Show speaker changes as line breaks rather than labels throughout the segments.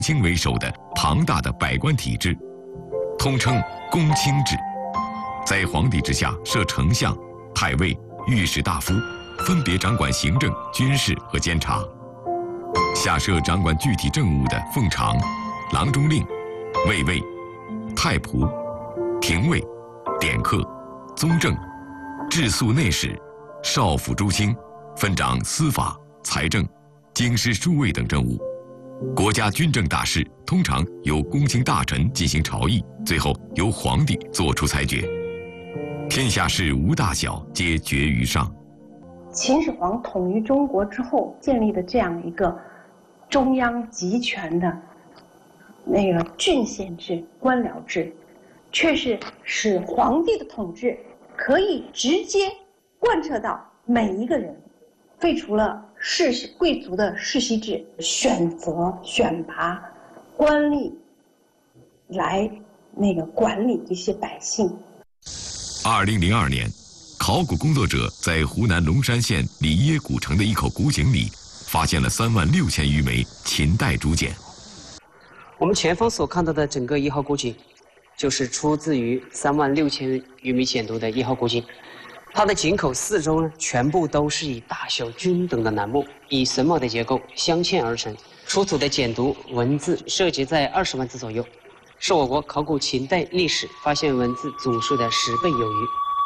卿为首的庞大的百官体制，通称公卿制。在皇帝之下设丞相、太尉、御史大夫，分别掌管行政、军事和监察。下设掌管具体政务的奉常、郎中令、卫尉、太仆、廷尉、典客、宗正、治粟内史、少府诸卿，分掌司法、财政、京师书卫等政务。国家军政大事通常由公卿大臣进行朝议，最后由皇帝作出裁决。天下事无大小，皆决于上。
秦始皇统一中国之后建立的这样一个中央集权的那个郡县制、官僚制，却是使皇帝的统治可以直接贯彻到每一个人，废除了贵族的世袭制，选择选拔官吏来管理这些百姓。
2002年，考古工作者在湖南龙山县里耶古城的一口古井里，发现了36000余枚秦代竹简。
我们前方所看到的整个1号古井，就是出自于36000余枚简牍的1号古井。它的井口四周呢，全部都是以大小均等的楠木，以榫卯的结构镶嵌而成。出土的简牍文字涉及在20万字左右，是我国考古秦代历史发现文字总数的10倍有余。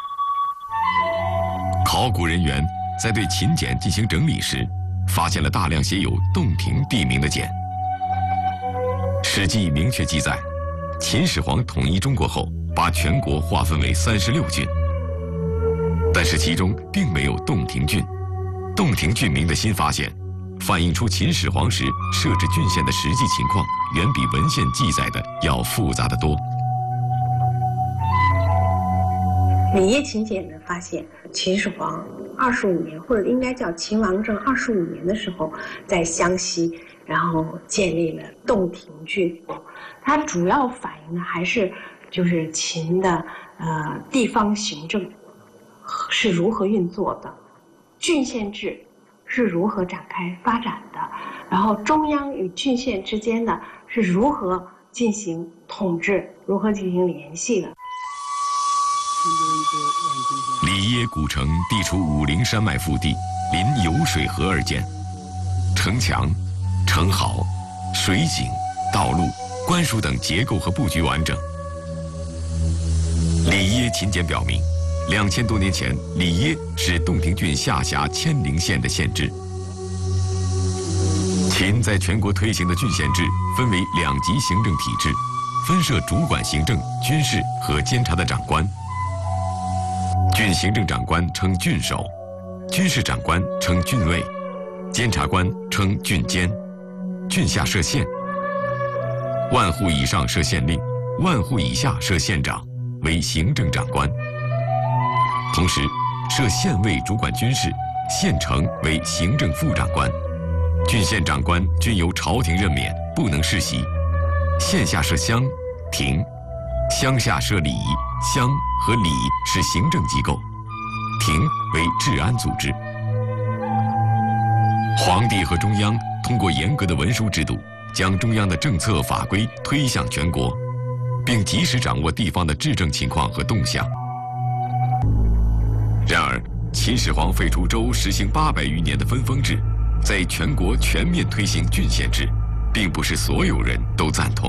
考古人员在对秦简进行整理时，发现了大量写有洞庭地名的简。《史记》明确记载，秦始皇统一中国后，把全国划分为36郡。但是其中并没有洞庭郡。洞庭郡名的新发现，反映出秦始皇时设置郡县的实际情况，远比文献记载的要复杂得多。
里耶秦简的发现，秦始皇25年，或者应该叫秦王政25年的时候，在湘西，然后建立了洞庭郡。它主要反映的还是就是秦的地方行政是如何运作的，郡县制是如何展开发展的，然后中央与郡县之间呢是如何进行统治，如何进行联系的。
里耶古城地处武陵山脉腹地，临酉水河而建，城墙、城壕、水井、道路、官署等结构和布局完整。里耶秦简表明，2000多年前，里耶是洞庭郡下辖骞陵县的县治。秦在全国推行的郡县制分为2级行政体制，分设主管行政、军事和监察的长官。郡行政长官称郡守，军事长官称郡尉，监察官称郡监。郡下设县，10000户以上设县令，10000户以下设县长，为行政长官。同时，设县尉主管军事，县丞为行政副长官。郡县长官均由朝廷任免，不能世袭。县下设乡、亭，乡下设里，乡和里是行政机构，亭为治安组织。皇帝和中央通过严格的文书制度，将中央的政策法规推向全国，并及时掌握地方的治政情况和动向。然而，秦始皇废除周实行800余年的分封制，在全国全面推行郡县制，并不是所有人都赞同。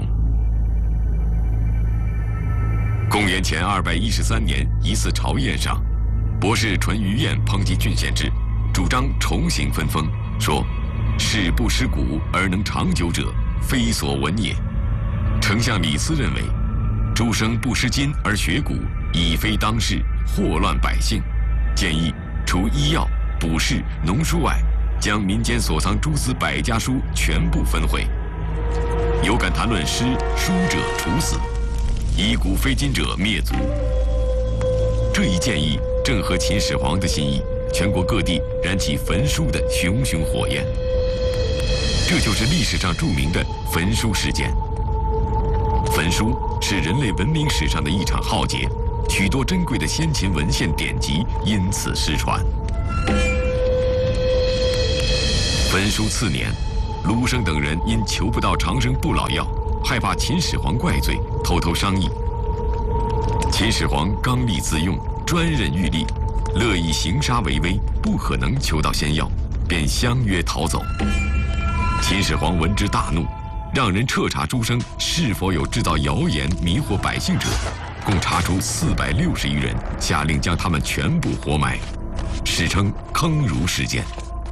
公元前213年一次朝宴上，博士淳于晏抨击郡县制，主张重行分封，说：“事不失古而能长久者，非所闻也。”丞相李斯认为，诸生不失今而学古，已非当世，祸乱百姓。建议除医药、卜筮、农书外，将民间所藏诸子百家书全部焚毁。有敢谈论诗书者处死，以古非今者灭族。这一建议正合秦始皇的心意，全国各地燃起焚书的熊熊火焰。这就是历史上著名的焚书事件。焚书是人类文明史上的一场浩劫，许多珍贵的先秦文献典籍因此失传。焚书次年， 卢生等人因求不到长生不老药，害怕秦始皇怪罪，偷偷商议。秦始皇刚愎自用，专任御吏，乐意行杀为威，不可能求到仙药，便相约逃走。秦始皇闻之大怒，让人彻查诸生是否有制造谣言迷惑百姓者，共查出460余人，下令将他们全部活埋，史称坑儒事件。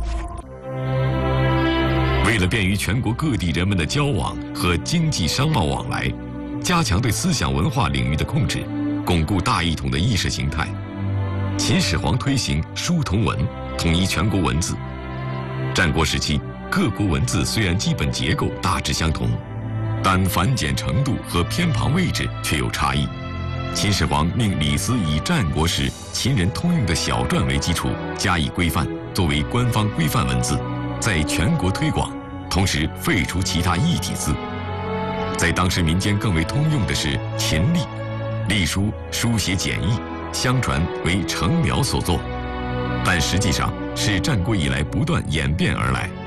为了便于全国各地人们的交往和经济商贸往来，加强对思想文化领域的控制，巩固大一统的意识形态，秦始皇推行书同文，统一全国文字。战国时期，各国文字虽然基本结构大致相同，但繁简程度和偏旁位置却有差异。秦始皇命李斯以战国时秦人通用的小篆为基础加以规范，作为官方规范文字，在全国推广，同时废除其他异体字。在当时民间更为通用的是秦隶，隶书书写简易，相传为程邈所作，但实际上是战国以来不断演变而来。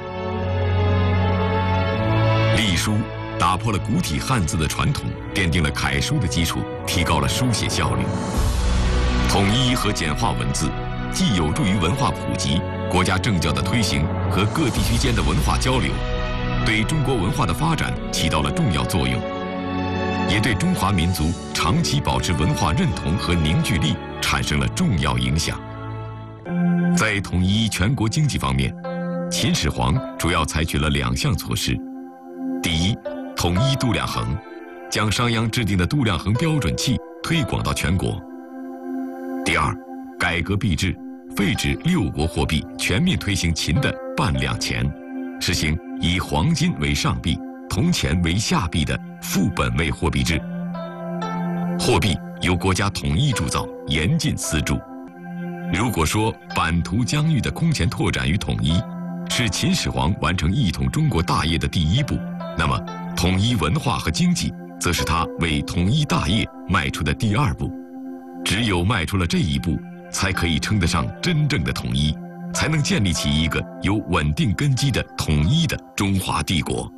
隶书打破了古体汉字的传统，奠定了楷书的基础，提高了书写效率。统一和简化文字，既有助于文化普及、国家政教的推行和各地区间的文化交流，对中国文化的发展起到了重要作用，也对中华民族长期保持文化认同和凝聚力产生了重要影响。在统一全国经济方面，秦始皇主要采取了2项措施：第一，统一度量衡，将商鞅制定的度量衡标准器推广到全国；第二，改革币制，废止6国货币，全面推行秦的半两钱，实行以黄金为上币、铜钱为下币的副本位货币制。货币由国家统一铸造，严禁私铸。如果说版图疆域的空前拓展与统一是秦始皇完成一统中国大业的第一步，那么统一文化和经济则是他为统一大业迈出的第2步。只有迈出了这一步，才可以称得上真正的统一，才能建立起一个有稳定根基的统一的中华帝国。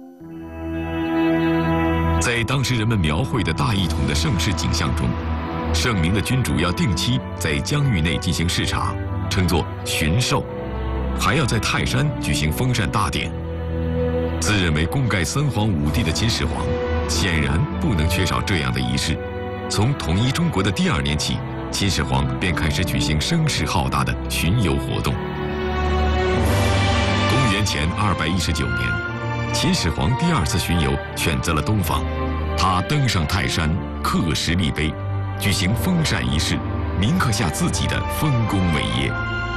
在当时人们描绘的大一统的盛世景象中，圣明的君主要定期在疆域内进行视察，称作巡狩，还要在泰山举行封禅大典。自认为功盖3皇5帝的秦始皇，显然不能缺少这样的仪式。从统一中国的第2年起，秦始皇便开始举行声势浩大的巡游活动。公元前219年，秦始皇第2次巡游选择了东方，他登上泰山，刻石立碑，举行封禅仪式，铭刻下自己的丰功伟业。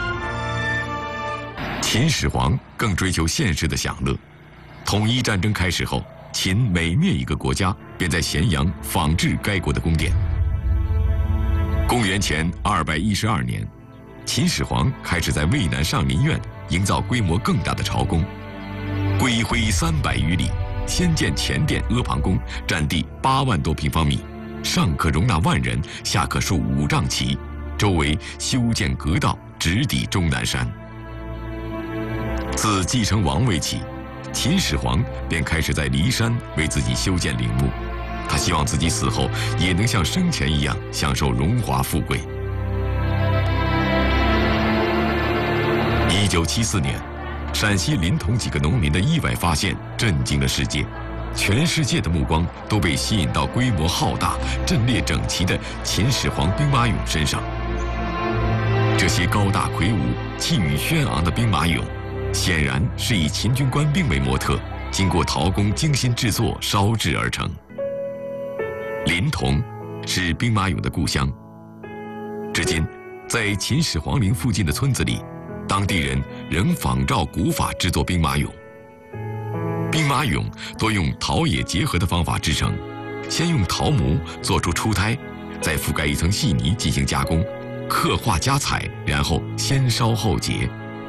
秦始皇更追求现实的享乐。统一战争开始后，秦每灭一个国家，便在咸阳仿制该国的宫殿。公元前212年，秦始皇开始在渭南上林苑营造规模更大的朝宫，归徽300余里，先建前殿阿房宫，占地8万多平方米，上可容纳万人，下可竖5丈旗，周围修建阁道，直抵终南山。自继承王位起，秦始皇便开始在骊山为自己修建陵墓，他希望自己死后也能像生前一样享受荣华富贵。1974年，陕西临潼几个农民的意外发现震惊了世界，全世界的目光都被吸引到规模浩大、阵列整齐的秦始皇兵马俑身上。这些高大魁梧、气宇轩昂的兵马俑，显然是以秦军官兵为模特，经过陶工精心制作烧制而成。临潼是兵马俑的故乡，至今在秦始皇陵附近的村子里，当地人仍仿照古法制作兵马俑。兵马俑多用陶冶结合的方法制成，先用陶模做出出胎，再覆盖一层细泥进行加工，刻画加彩，然后先烧后结。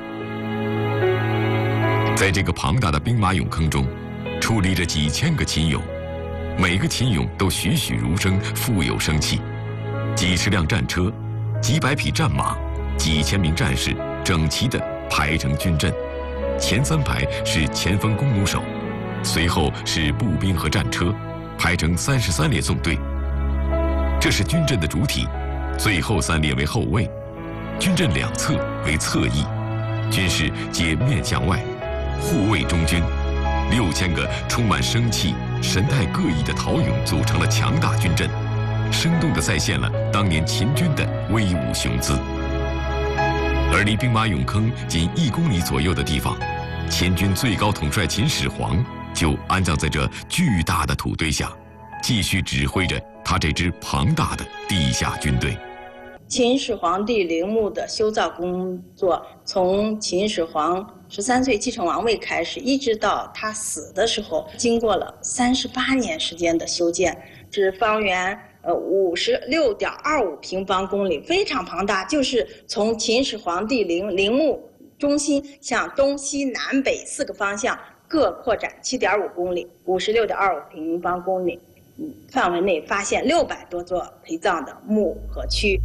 在这个庞大的兵马俑坑中，矗立着几千个秦俑，每个秦俑都栩栩如生，富有生气。几十辆战车，几百匹战马，几千名战士，整齐地排成军阵。 前3排是前锋弓弩手，随后是步兵和战车，排成33列纵队。这是军阵的主体，最后3列为后卫，军阵2侧为侧翼，军士皆面向外，护卫中军。6000个充满生气、神态各异的陶俑组成了强大军阵，生动地再现了当年秦军的威武雄姿。而离兵马俑坑仅1公里左右的地方，秦军最高统帅秦始皇就安葬在这巨大的土堆下，继续指挥着他这支庞大的地下军队。
秦始皇帝陵墓的修造工作，从秦始皇13岁继承王位开始，一直到他死的时候，经过了38年时间的修建，是方圆56.25平方公里，非常庞大。就是从秦始皇帝陵墓中心向东西南北4个方向各扩展7.5公里，56.25平方公里范围内发现600多座陪葬的墓和区。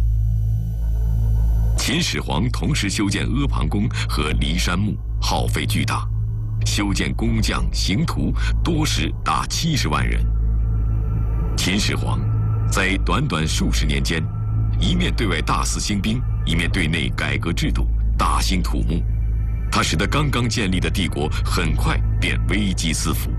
秦始皇同时修建阿房宫和骊山墓，耗费巨大，修建工匠、刑徒多时达70万人。秦始皇在短短数十年间，一面对外大肆兴兵，一面对内改革制度，大兴土木。他使得刚刚建立的帝国很快便危机四伏。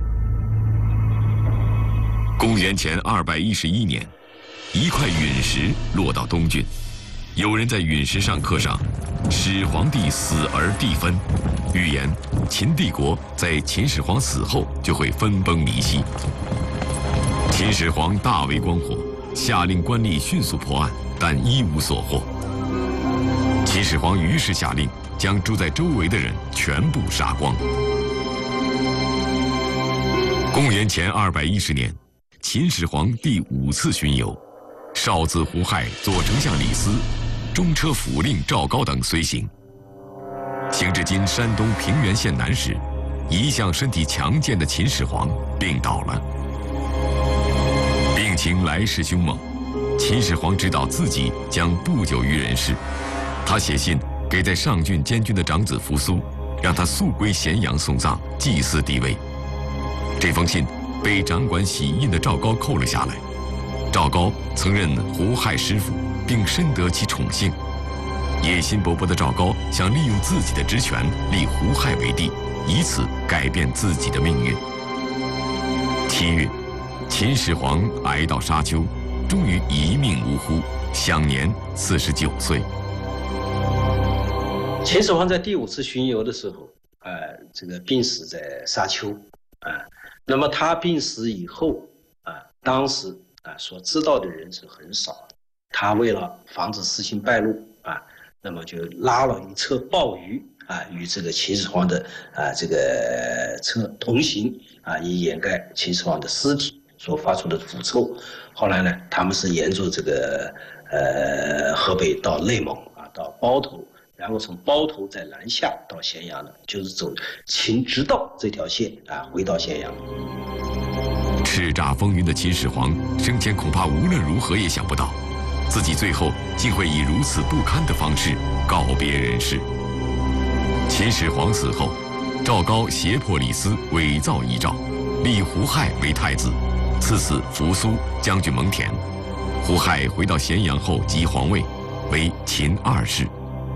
公元前211年，一块陨石落到东郡。有人在陨石上刻上“始皇帝死而地分”，预言秦帝国在秦始皇死后就会分崩离析。秦始皇大为光火，下令官吏迅速破案，但一无所获。秦始皇于是下令将住在周围的人全部杀光。公元前210年，秦始皇第5次巡游，少子胡亥、左丞相李斯、中车府令赵高等随行。行至今山东平原县南时，一向身体强健的秦始皇病倒了。病情来势凶猛，秦始皇知道自己将不久于人世，他写信给在上郡监军的长子扶苏，让他速归咸阳送葬，祭祀帝位。这封信被掌管玺印的赵高扣了下来。赵高曾任胡亥师傅，并深得其宠幸。野心勃勃的赵高想利用自己的职权立胡亥为帝，以此改变自己的命运。7月，秦始皇挨到沙丘，终于一命呜呼，享年49岁。
秦始皇在第5次巡游的时候，这个病死在沙丘，那么他病死以后，当时所知道的人是很少的。他为了防止事情败露，那么就拉了一车鲍鱼，与这个秦始皇的这个车同行，以掩盖秦始皇的尸体所发出的腐臭。后来呢，他们是沿着这个河北到内蒙到包头，然后从包头再南下到咸阳的，就是走秦直道这条线回到咸阳。
叱咤风云的秦始皇生前恐怕无论如何也想不到，自己最后竟会以如此不堪的方式告别人世。秦始皇死后，赵高胁迫李斯伪造遗诏，立胡亥为太子，赐死扶苏、将军蒙恬。胡亥回到咸阳后即皇位，为秦2世。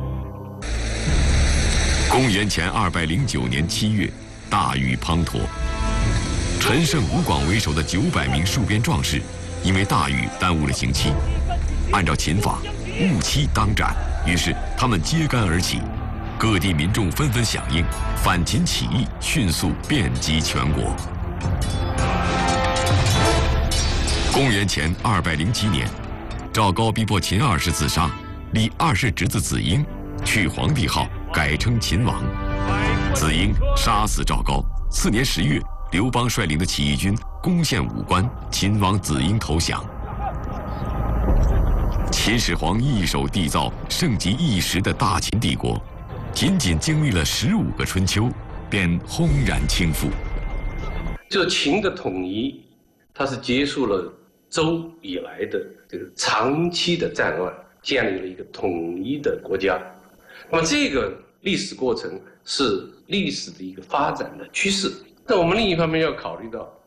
公元前209年7月，大雨滂沱。陈胜、吴广为首的900名戍边壮士，因为大雨耽误了刑期。按照秦法，误期当斩，于是他们揭竿而起，各地民众纷纷响应，反秦起义迅速遍及全国。公元前207年，赵高逼迫秦2世自杀，立2世侄子子婴，去皇帝号，改称秦王。子婴杀死赵高。次年10月，刘邦率领的起义军攻陷武关，秦王子婴投降。秦始皇一手缔造盛极一时的大秦帝国，仅仅经历了15个春秋，便轰然倾覆。
就秦的统一，它是结束了周以来的这个长期的战乱，建立了一个统一的国家。那么这个历史过程是历史的一个发展的趋势。但我们另一方面要考虑到，